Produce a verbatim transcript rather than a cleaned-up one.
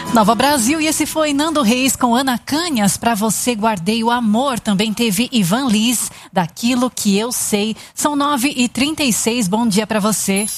Nova Brasil, e esse foi Nando Reis com Ana Canhas, Pra Você Guardei o Amor. Também teve Ivan Lins, Daquilo Que Eu Sei. São nove e trinta e seis, bom dia pra você.